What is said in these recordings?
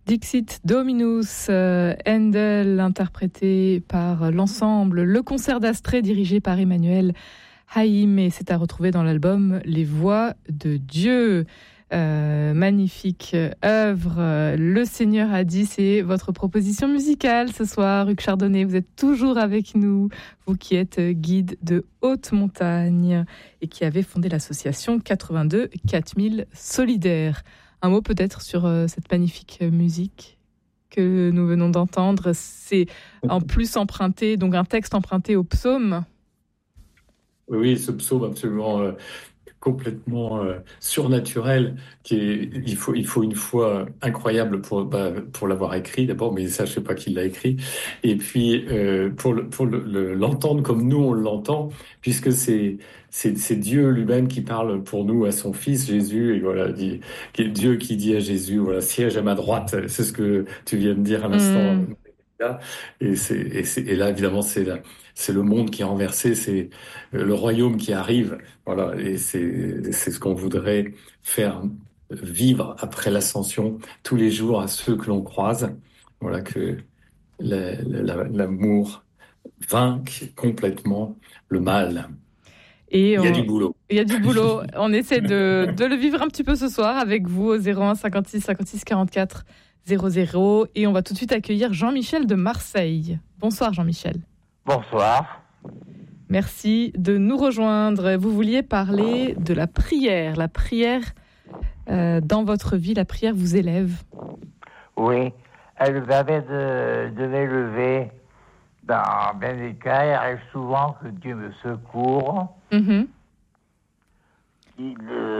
Dixit Dominus, Handel interprété par l'ensemble, le concert d'Astrée dirigé par Emmanuel Haïm, et c'est à retrouver dans l'album Les Voix de Dieu. Magnifique œuvre. Le Seigneur a dit, c'est votre proposition musicale ce soir. Hugues Chardonnay, vous êtes toujours avec nous, vous qui êtes guide de haute montagne et qui avez fondé l'association 82 4000 Solidaires. Un mot peut-être sur cette magnifique musique que nous venons d'entendre. C'est en plus emprunté, donc un texte emprunté au psaume. Oui, ce psaume absolument complètement surnaturel, il faut une foi incroyable pour l'avoir écrit d'abord, mais ça je sais pas qui l'a écrit, et puis pour l'entendre comme nous on l'entend, puisque c'est Dieu lui-même qui parle pour nous à son Fils Jésus, et voilà, Dieu qui dit à Jésus, voilà, siège à ma droite. C'est ce que tu viens de dire à l'instant. Là. Et là, évidemment, c'est le monde qui est renversé, c'est le royaume qui arrive. Voilà, et c'est ce qu'on voudrait faire vivre après l'ascension tous les jours à ceux que l'on croise. Voilà, que l'amour vainque complètement le mal. Et il y a du boulot. Il y a du boulot. On essaie de le vivre un petit peu ce soir avec vous au 01 56 56 44 00. Et on va tout de suite accueillir Jean-Michel de Marseille. Bonsoir Jean-Michel. Bonsoir. Merci de nous rejoindre. Vous vouliez parler de la prière. La prière dans votre vie, la prière vous élève. Oui, elle vous permet de m'élever. Dans bien des cas, il arrive souvent que Dieu me secourt. Mm-hmm. Il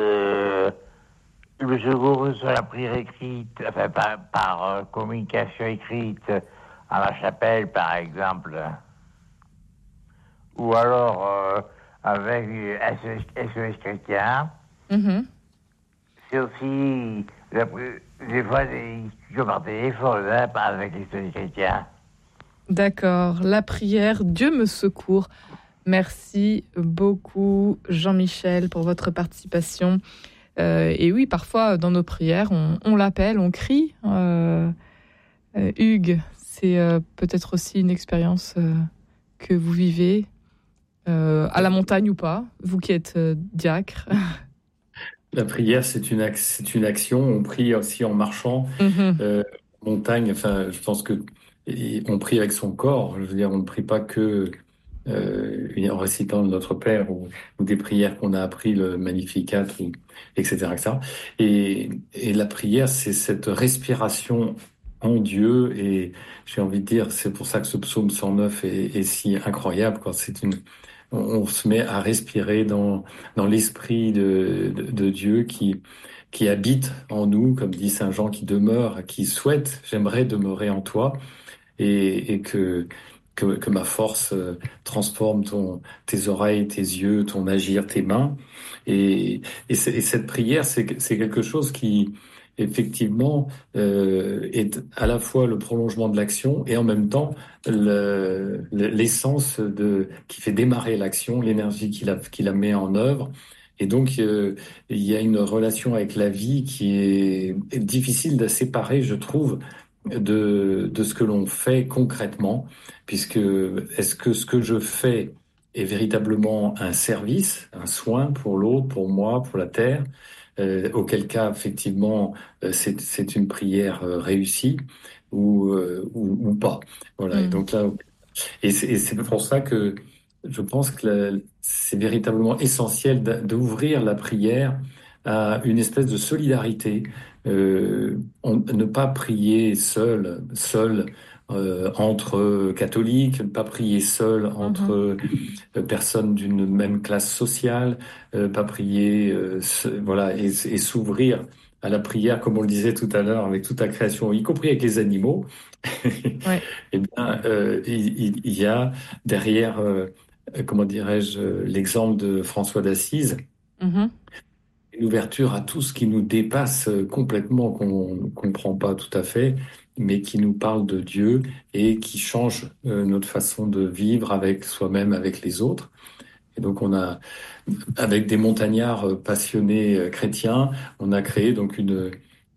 me secourt sur la prière écrite, enfin par communication écrite à la chapelle, par exemple. Ou alors avec SOS chrétien. Mm-hmm. C'est aussi des fois des discussions par téléphone avec les SOS chrétiens. D'accord, la prière, Dieu me secourt. Merci beaucoup Jean-Michel pour votre participation. Et oui, parfois dans nos prières, on l'appelle, on crie. Hugues, c'est peut-être aussi une expérience que vous vivez à la montagne ou pas, vous qui êtes diacre. La prière, c'est une action. On prie aussi en marchant. Mm-hmm. Montagne, enfin, je pense que on prie avec son corps. Je veux dire, on ne prie pas que en récitant Notre Père ou des prières qu'on a appris, le Magnificat, etc., etc. Et la prière, c'est cette respiration en Dieu. Et j'ai envie de dire, c'est pour ça que ce psaume 109 est si incroyable, quoi. On se met à respirer dans l'esprit de Dieu qui habite en nous, comme dit Saint Jean, qui demeure, qui souhaite, j'aimerais demeurer en toi, et que ma force transforme tes oreilles, tes yeux, ton agir, tes mains. Et cette prière, c'est quelque chose qui, effectivement, est à la fois le prolongement de l'action et en même temps l'essence qui fait démarrer l'action, l'énergie qui la met en œuvre. Et donc, il y a une relation avec la vie qui est difficile à séparer, je trouve, de ce que l'on fait concrètement, puisque est-ce que ce que je fais est véritablement un service, un soin pour l'autre, pour moi, pour la terre, auquel cas, effectivement, c'est une prière réussie ou pas. Voilà. Et donc là, et c'est pour ça que je pense que c'est véritablement essentiel d'ouvrir la prière à une espèce de solidarité. Ne pas prier seul entre catholiques, ne pas prier seul entre personnes d'une même classe sociale, pas prier, voilà, et s'ouvrir à la prière, comme on le disait tout à l'heure, avec toute la création, y compris avec les animaux. Ouais. Eh bien, il y a derrière, comment dirais-je, l'exemple de François d'Assise, Mm-hmm. une ouverture à tout ce qui nous dépasse complètement, qu'on ne comprend pas tout à fait, mais qui nous parle de Dieu et qui change notre façon de vivre avec soi-même, avec les autres. Et donc avec des montagnards passionnés chrétiens, on a créé donc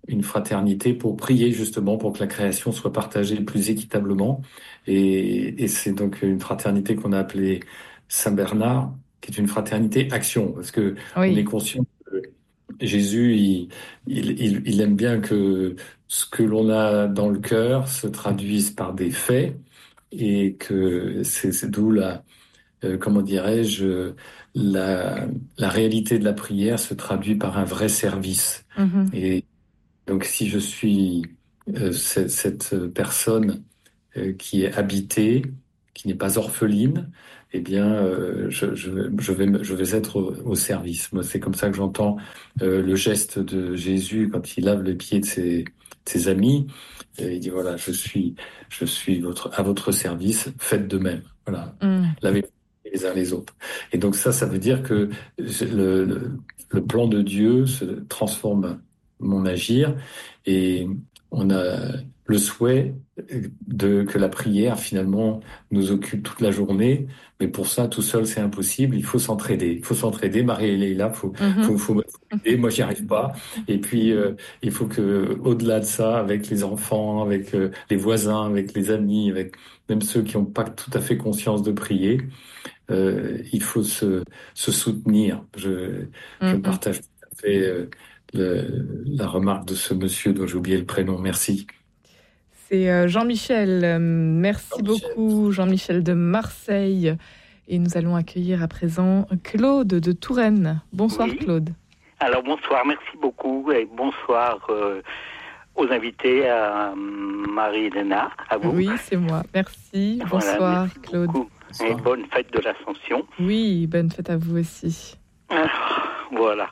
une fraternité pour prier justement pour que la création soit partagée plus équitablement. Et c'est donc une fraternité qu'on a appelée Saint-Bernard, qui est une fraternité action, parce que on est Oui. conscient que Jésus, il aime bien que ce que l'on a dans le cœur se traduise par des faits, et que c'est d'où comment dirais-je, la réalité de la prière se traduit par un vrai service. Mhm. Et donc, si je suis cette personne qui est habitée, qui n'est pas orpheline, eh bien, je vais être au service. Moi, c'est comme ça que j'entends le geste de Jésus quand il lave les pieds de ses amis. Et il dit, voilà, je suis à votre service, faites de même. Voilà, Mm. lavez les uns les autres. Et donc ça veut dire que le plan de Dieu se transforme mon agir, et on a le souhait que la prière finalement nous occupe toute la journée. Mais pour ça, tout seul, c'est impossible. Il faut s'entraider. Il faut s'entraider. Marie, elle est là. Mhm. Faut m'aider. Moi, j'y arrive pas. Et puis, il faut que, au-delà de ça, avec les enfants, avec les voisins, avec les amis, avec même ceux qui n'ont pas tout à fait conscience de prier, il faut se soutenir. Je Mhm. partage tout à fait la remarque de ce monsieur dont j'ai oublié le prénom. Merci. C'est Jean-Michel. Merci beaucoup, Jean-Michel de Marseille. Et nous allons accueillir à présent Claude de Touraine. Bonsoir, Oui. Claude. Alors bonsoir, merci beaucoup et bonsoir aux invités, à Marie-Hélène, à vous. Oui, c'est moi. Merci. Voilà, Bonsoir, merci Claude. beaucoup. Et bonne fête de l'Ascension. Oui, bonne fête à vous aussi. Voilà.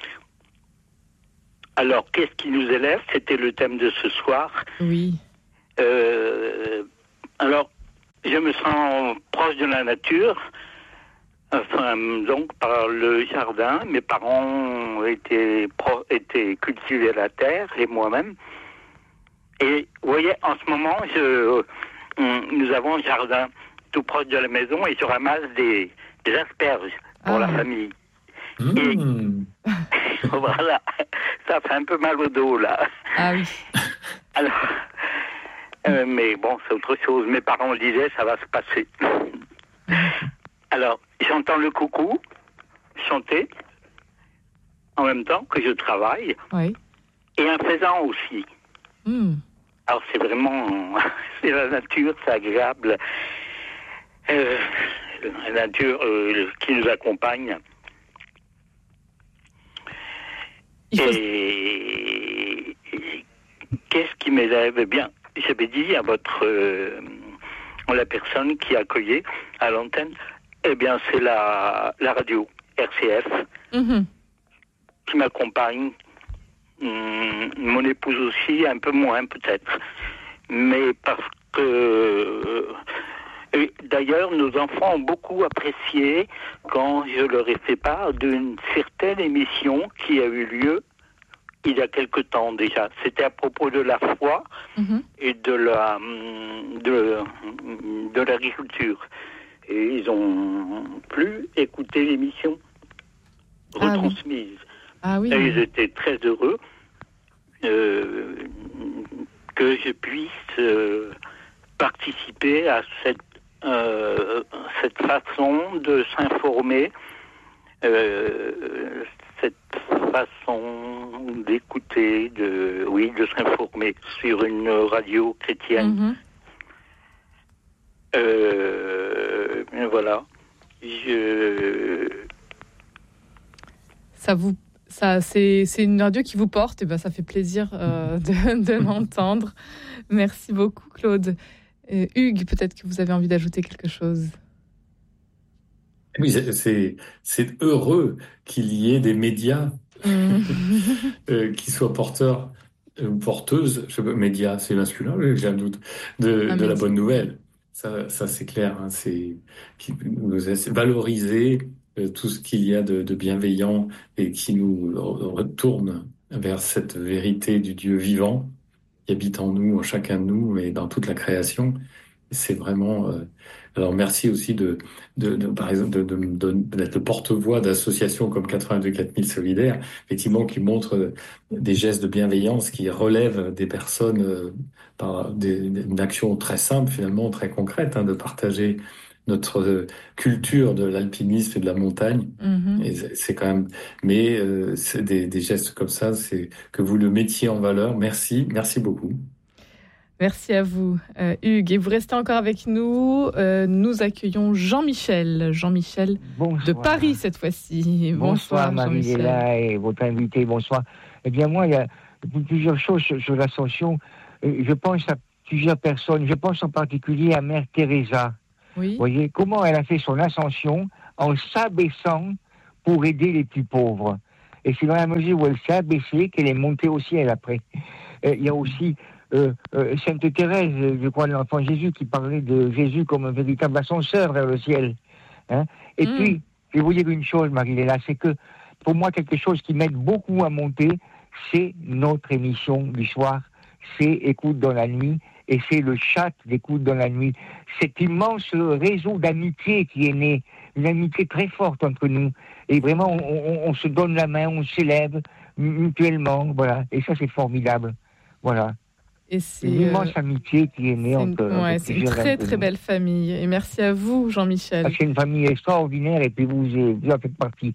Alors, qu'est-ce qui nous élève? C'était le thème de ce soir. Oui. Alors, je me sens proche de la nature. Enfin, donc, par le jardin, mes parents étaient cultivés la terre, et moi-même. Et vous voyez, en ce moment, nous avons un jardin tout proche de la maison, et je ramasse des asperges pour la famille. Et voilà, ça fait un peu mal au dos, là. Ah oui. Alors, mais bon, c'est autre chose. Mes parents disaient, ça va se passer. Alors, j'entends le coucou chanter en même temps que je travaille. Oui. Et un faisan aussi. Mm. Alors, c'est vraiment... c'est la nature, c'est agréable. La nature qui nous accompagne. Et qu'est-ce qui m'élève? Eh bien, j'avais dit à la personne qui accueillait à l'antenne, eh bien, c'est la radio RCF qui m'accompagne. Mon épouse aussi, un peu moins peut-être. Mais parce que... Et d'ailleurs, nos enfants ont beaucoup apprécié quand je leur ai fait part d'une certaine émission qui a eu lieu il y a quelque temps déjà. C'était à propos de la foi et de l'agriculture. Et ils ont pu écouter l'émission retransmise. Ah oui. Et ils étaient très heureux que je puisse participer à cette façon de s'informer, cette façon d'écouter, de s'informer sur une radio chrétienne. Voilà. C'est une radio qui vous porte, et ben ça fait plaisir de l'entendre. Merci beaucoup, Claude. Hugues, peut-être que vous avez envie d'ajouter quelque chose. Oui, c'est heureux qu'il y ait des médias qui soient porteurs ou porteuses, médias, c'est masculin, j'ai un doute, de la bonne nouvelle. Ça c'est clair, hein, c'est valoriser tout ce qu'il y a de bienveillant et qui nous retourne vers cette vérité du Dieu vivant qui habite en nous, en chacun de nous et dans toute la création. c'est vraiment. Alors merci aussi par exemple, d'être le porte-voix d'associations comme 82 4000 Solidaires, effectivement, qui montrent des gestes de bienveillance, qui relèvent des personnes par une action très simple, finalement, très concrète, de partager notre culture de l'alpinisme et de la montagne. Et c'est quand même, mais c'est des gestes comme ça, c'est que vous le mettiez en valeur. Merci beaucoup. Merci à vous, Hugues. Et vous restez encore avec nous. Nous accueillons Jean-Michel. Jean-Michel de Paris cette fois-ci. Bonsoir Marie-Léla et votre invité. Bonsoir. Eh bien moi, il y a plusieurs choses sur l'ascension. Je pense à plusieurs personnes. Je pense en particulier à Mère Teresa. Oui. Vous voyez comment elle a fait son ascension en s'abaissant pour aider les plus pauvres. Et c'est dans la mesure où elle s'est abaissée qu'elle est montée au ciel après. Il y a aussi Sainte Thérèse, je crois, de l'enfant Jésus, qui parlait de Jésus comme un véritable ascenseur vers le ciel. Et puis, je vais vous dire une chose, Marie-Léla, c'est que pour moi, quelque chose qui m'aide beaucoup à monter, c'est notre émission du soir, c'est Écoute dans la nuit, et c'est le chat d'Écoute dans la nuit. Cet immense réseau d'amitié qui est né, une amitié très forte entre nous. Et vraiment, on se donne la main, on s'élève mutuellement, voilà. Et ça, c'est formidable. Voilà. Et c'est une immense amitié qui est née entre c'est une très très belle famille. Et merci à vous, Jean-Michel. C'est une famille extraordinaire et puis vous en faites partie.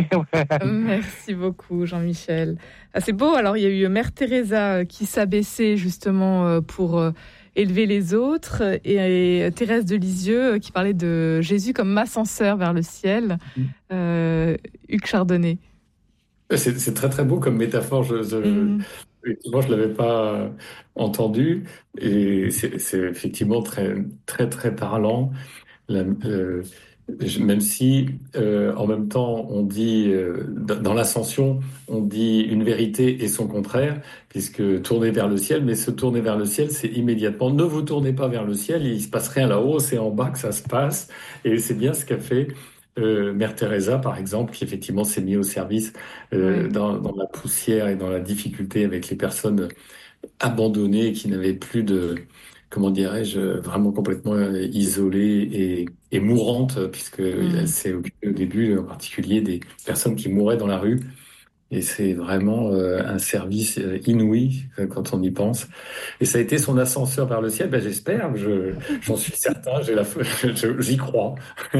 Merci beaucoup, Jean-Michel. C'est beau. Alors, il y a eu Mère Teresa qui s'abaissait justement pour élever les autres, et Thérèse de Lisieux qui parlait de Jésus comme ascenseur vers le ciel. Hugues Chardonnay. C'est très très beau comme métaphore. Moi, je l'avais pas entendu, et c'est effectivement très très très parlant. Même si en même temps on dit dans l'ascension, on dit une vérité et son contraire, puisque tourner vers le ciel, mais se tourner vers le ciel, c'est immédiatement ne vous tournez pas vers le ciel, il se passe rien là-haut, c'est en bas que ça se passe, et c'est bien ce qu'a fait Mère Teresa, par exemple, qui effectivement s'est mis au service dans la poussière et dans la difficulté avec les personnes abandonnées qui n'avaient plus de, comment dirais-je, vraiment complètement isolées et mourantes, puisque elle s'est occupée au début en particulier des personnes qui mouraient dans la rue. Et c'est vraiment un service inouï quand on y pense. Et ça a été son ascenseur vers le ciel. Ben, j'espère, j'en suis certain, j'y crois.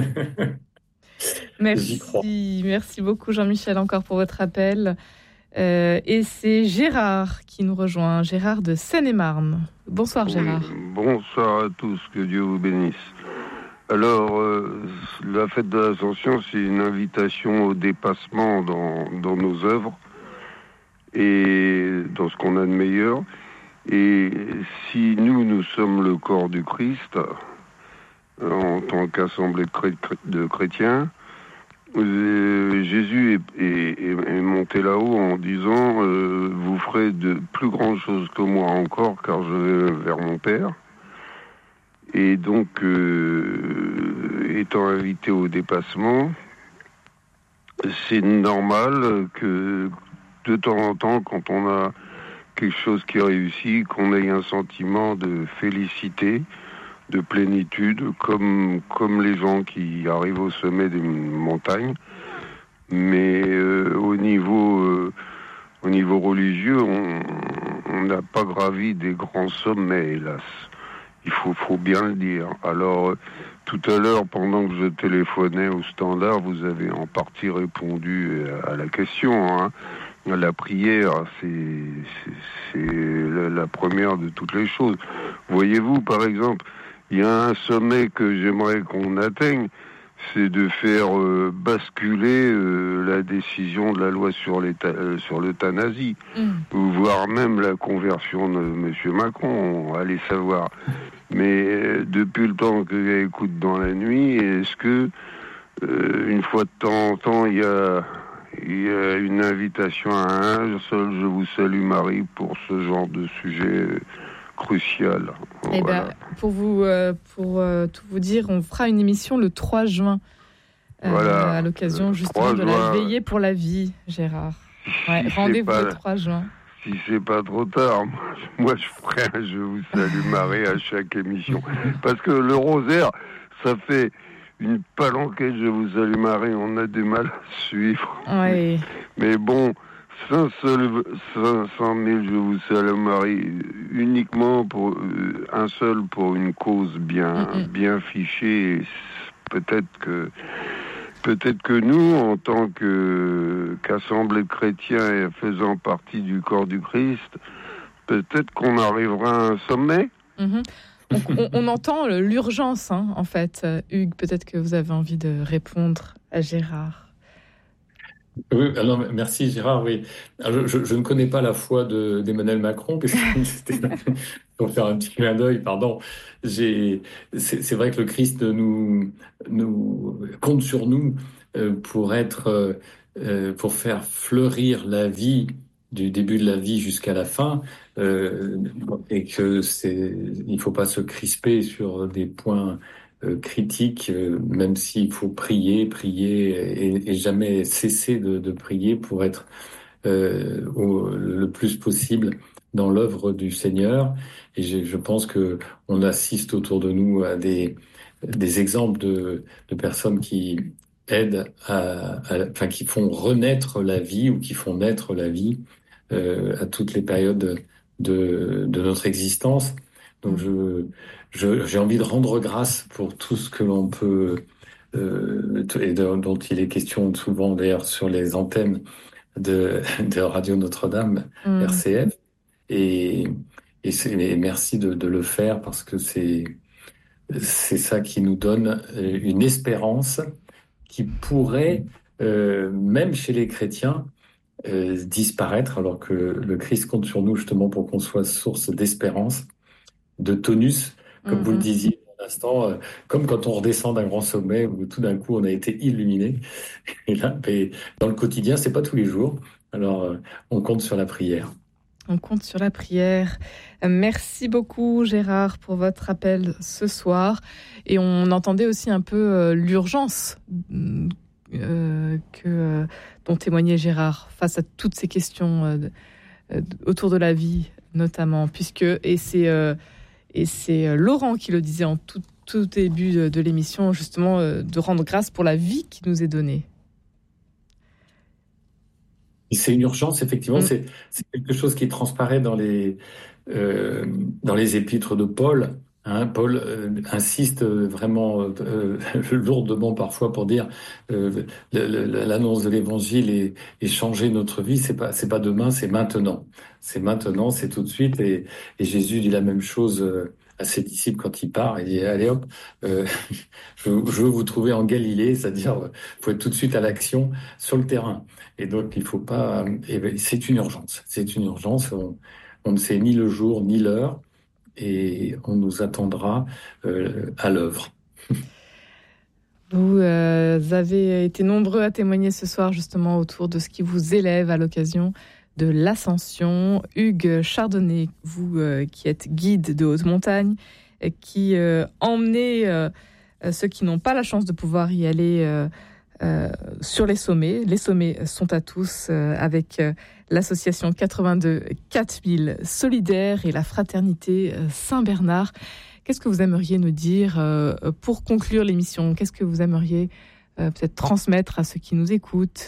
Merci beaucoup Jean-Michel encore pour votre appel. Et c'est Gérard qui nous rejoint, Gérard de Seine-et-Marne. Bonsoir Gérard. Bonsoir à tous, que Dieu vous bénisse. Alors, la fête de l'Ascension, c'est une invitation au dépassement dans nos œuvres et dans ce qu'on a de meilleur. Et si nous sommes le corps du Christ, en tant qu'assemblée de chrétiens, Jésus est monté là-haut en disant vous ferez de plus grandes choses que moi encore, car je vais vers mon Père. Et donc, étant invité au dépassement, c'est normal que de temps en temps, quand on a quelque chose qui réussit, qu'on ait un sentiment de félicité, de plénitude, comme les gens qui arrivent au sommet des montagnes. Mais au niveau religieux, on n'a pas gravi des grands sommets, hélas. Il faut bien le dire. Alors, tout à l'heure, pendant que je téléphonais au standard, vous avez en partie répondu à la question. La prière, c'est la première de toutes les choses. Voyez-vous, par exemple, il y a un sommet que j'aimerais qu'on atteigne, c'est de faire basculer la décision de la loi sur l'euthanasie, voire même la conversion de M. Macron, allez savoir. Mais depuis le temps que j'écoute dans la nuit, est-ce que une fois de temps en temps il y a une invitation à un seul je vous salue Marie pour ce genre de sujet crucial. Et voilà. Pour tout vous dire, on fera une émission le 3 juin à l'occasion justement de la veillée pour la vie, Gérard. Rendez-vous le 3 juin. si c'est pas trop tard, moi je ferai un Je vous salue Marie à chaque émission. Parce que le rosaire, ça fait une palanquette Je vous salue Marie, on a du mal à suivre. Oui. Mais bon, 500 000 Je vous salue Marie, uniquement pour un seul pour une cause bien fichée. Peut-être que nous, en tant qu'assemblée de chrétiens et faisant partie du corps du Christ, peut-être qu'on arrivera à un sommet. On entend l'urgence, en fait. Hugues, peut-être que vous avez envie de répondre à Gérard. Oui, alors merci Gérard. Oui, alors, je ne connais pas la foi d'Emmanuel Macron, puisque c'était pour faire un petit clin d'œil. Pardon. C'est vrai que le Christ nous compte sur nous pour faire fleurir la vie du début de la vie jusqu'à la fin, et que il faut pas se crisper sur des points critique, même s'il faut prier et jamais cesser de prier pour être le plus possible dans l'œuvre du Seigneur. Et je pense que on assiste autour de nous à des exemples de personnes qui aident enfin qui font renaître la vie ou qui font naître la vie à toutes les périodes de notre existence. Donc j'ai envie de rendre grâce pour tout ce que l'on peut et dont il est question souvent d'ailleurs sur les antennes de Radio Notre-Dame, RCF, et merci de le faire parce que c'est ça qui nous donne une espérance qui pourrait même chez les chrétiens disparaître, alors que le Christ compte sur nous justement pour qu'on soit source d'espérance, de tonus, comme vous le disiez à l'instant, comme quand on redescend d'un grand sommet où tout d'un coup on a été illuminé. Et là, dans le quotidien, c'est pas tous les jours. Alors, on compte sur la prière. On compte sur la prière. Merci beaucoup Gérard pour votre appel ce soir. Et on entendait aussi un peu l'urgence dont témoignait Gérard face à toutes ces questions autour de la vie notamment, et c'est Laurent qui le disait en tout début de l'émission, justement, de rendre grâce pour la vie qui nous est donnée. C'est une urgence, effectivement. C'est quelque chose qui transparaît dans les épîtres de Paul. Paul insiste vraiment lourdement parfois pour dire l'annonce de l'Évangile et changer notre vie. C'est pas demain, c'est maintenant. C'est maintenant, c'est tout de suite. Et Jésus dit la même chose à ses disciples quand il part. Il dit allez hop, je veux vous trouver en Galilée, c'est-à-dire faut être tout de suite à l'action sur le terrain. Et donc il faut pas. C'est une urgence. C'est une urgence. On ne sait ni le jour ni l'heure. Et on nous attendra à l'œuvre. Vous avez été nombreux à témoigner ce soir justement autour de ce qui vous élève à l'occasion de l'Ascension. Hugues Chardonnay, vous qui êtes guide de haute montagne, qui emmenez ceux qui n'ont pas la chance de pouvoir y aller sur les sommets. Les sommets sont à tous avec l'association 82 4000 Solidaires et la Fraternité Saint-Bernard. Qu'est-ce que vous aimeriez nous dire pour conclure l'émission ? Qu'est-ce que vous aimeriez peut-être transmettre à ceux qui nous écoutent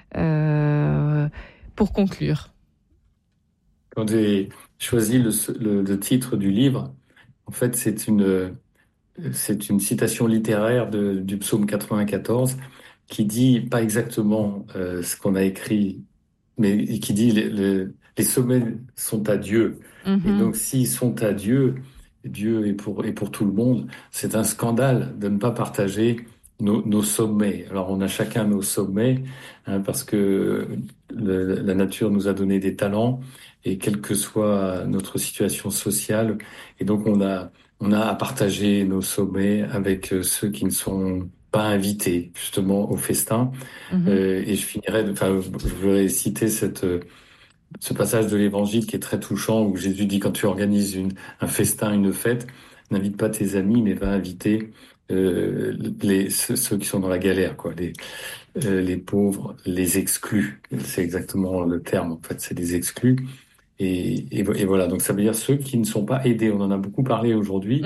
pour conclure ? Quand j'ai choisi le titre du livre, en fait, c'est une citation littéraire du psaume 94 qui dit pas exactement ce qu'on a écrit, mais qui dit les sommets sont à Dieu. Et donc, s'ils sont à Dieu est pour tout le monde, c'est un scandale de ne pas partager nos sommets. Alors, on a chacun nos sommets, parce que la nature nous a donné des talents, et quelle que soit notre situation sociale, et donc on a à partager nos sommets avec ceux qui ne sont pas invités justement au festin. Et je finirai, je voudrais citer ce passage de l'Évangile qui est très touchant, où Jésus dit, quand tu organises un festin, une fête, n'invite pas tes amis, mais va inviter ceux qui sont dans la galère, quoi, les pauvres, les exclus. C'est exactement le terme, en fait, c'est les exclus. Et voilà, donc ça veut dire ceux qui ne sont pas aidés. On en a beaucoup parlé aujourd'hui.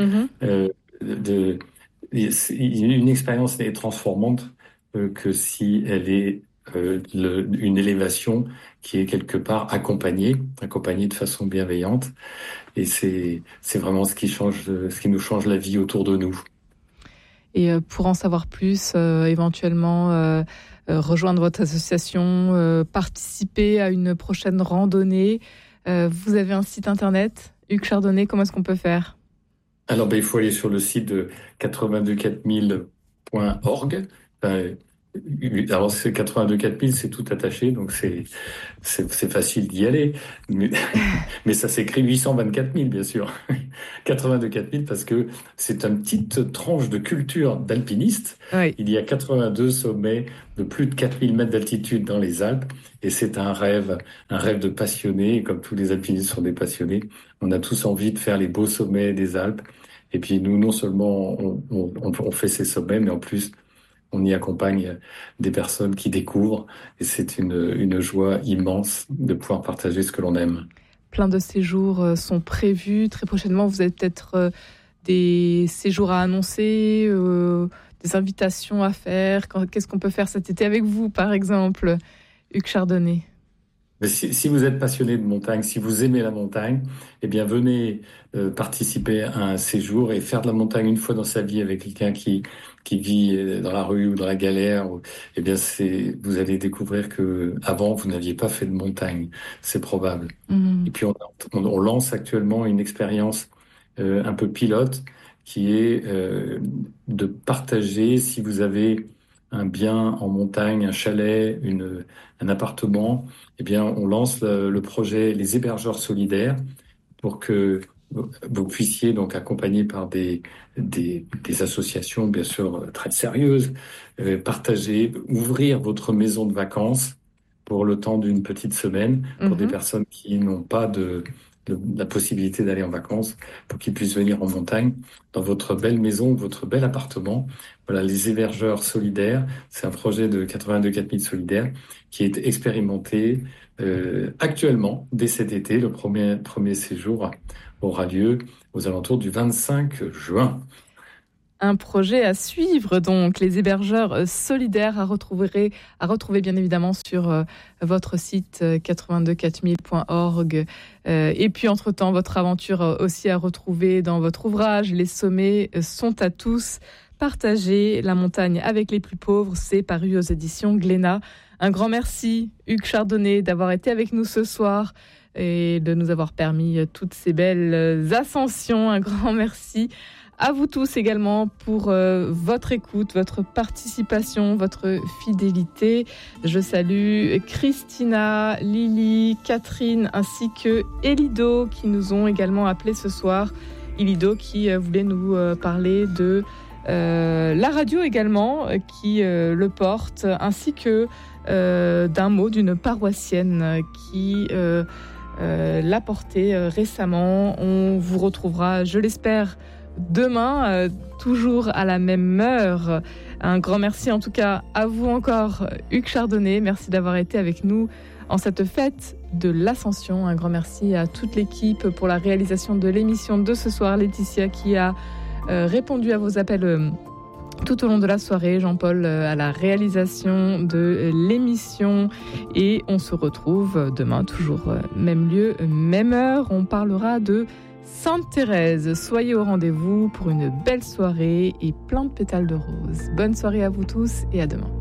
Une expérience n'est transformante que si elle est une élévation qui est quelque part accompagnée de façon bienveillante. Et c'est vraiment ce qui nous change la vie autour de nous. Et pour en savoir plus, éventuellement rejoindre votre association, participer à une prochaine randonnée, vous avez un site internet, Hugues Chardonnet, comment est-ce qu'on peut faire ? Alors, il faut aller sur le site de 824 000.org. Alors, c'est 82 4000, c'est tout attaché, donc c'est facile d'y aller. Mais ça s'écrit 824 000, bien sûr. 82 4000, parce que c'est une petite tranche de culture d'alpiniste. Oui. Il y a 82 sommets de plus de 4000 mètres d'altitude dans les Alpes. Et c'est un rêve de passionné. Et comme tous les alpinistes sont des passionnés, on a tous envie de faire les beaux sommets des Alpes. Et puis nous, non seulement on fait ces sommets, mais en plus, on y accompagne des personnes qui découvrent. Et c'est une joie immense de pouvoir partager ce que l'on aime. Plein de séjours sont prévus. Très prochainement, vous avez peut-être des séjours à annoncer, des invitations à faire. Qu'est-ce qu'on peut faire cet été avec vous, par exemple, Hugues Chardonnet ? Mais si vous êtes passionné de montagne, si vous aimez la montagne, eh bien venez participer à un séjour et faire de la montagne une fois dans sa vie avec quelqu'un qui vit dans la rue ou dans la galère. Eh bien vous allez découvrir que avant vous n'aviez pas fait de montagne, c'est probable. Et puis on lance actuellement une expérience un peu pilote qui est de partager, si vous avez un bien en montagne, un chalet, un appartement, eh bien, on lance le projet Les Hébergeurs Solidaires pour que vous puissiez, donc, accompagné par des associations, bien sûr, très sérieuses, partager, ouvrir votre maison de vacances pour le temps d'une petite semaine pour des personnes qui n'ont pas la possibilité d'aller en vacances, pour qu'ils puissent venir en montagne, dans votre belle maison, votre bel appartement. Voilà, les hébergeurs solidaires, c'est un projet de 82 4000 solidaires qui est expérimenté actuellement, dès cet été. Le premier séjour aura lieu aux alentours du 25 juin. Un projet à suivre, donc, les hébergeurs solidaires à retrouver bien évidemment sur votre site 824 000.org. Et puis, entre-temps, votre aventure aussi à retrouver dans votre ouvrage. Les sommets sont à tous. Partager la montagne avec les plus pauvres, c'est paru aux éditions Glénat. Un grand merci, Hugues Chardonnet, d'avoir été avec nous ce soir et de nous avoir permis toutes ces belles ascensions. Un grand merci à vous tous également pour votre écoute, votre participation, votre fidélité. Je salue Christina, Lily, Catherine ainsi que Elido qui nous ont également appelés ce soir. Elido qui voulait nous parler de la radio également qui le porte, ainsi que d'un mot d'une paroissienne qui l'a porté récemment. On vous retrouvera, je l'espère, demain, toujours à la même heure. Un grand merci en tout cas à vous encore, Hugues Chardonnet. Merci d'avoir été avec nous en cette fête de l'Ascension. Un grand merci à toute l'équipe pour la réalisation de l'émission de ce soir. Laetitia qui a répondu à vos appels tout au long de la soirée. Jean-Paul à la réalisation de l'émission. Et on se retrouve demain, toujours même lieu, même heure. On parlera de Sainte-Thérèse. Soyez au rendez-vous pour une belle soirée et plein de pétales de rose. Bonne soirée à vous tous et à demain.